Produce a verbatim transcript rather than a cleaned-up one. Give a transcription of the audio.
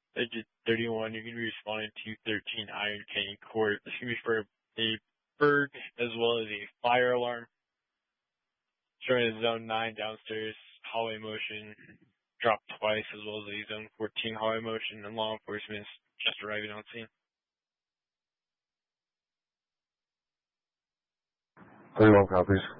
Digit thirty-one, you're going to be responding to thirteen Iron Canyon Court. This is going to be for a bird as well as a fire alarm. Showing a zone nine downstairs, hallway motion, dropped twice, as well as a zone fourteen hallway motion, and law enforcement is just arriving on scene. thirty-one copies.